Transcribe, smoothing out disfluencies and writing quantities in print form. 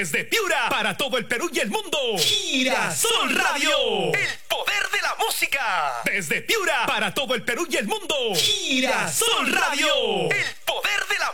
Desde Piura, para todo el Perú y el mundo. Girasol Radio. El poder de la música. Desde Piura, para todo el Perú y el mundo. Girasol Radio. El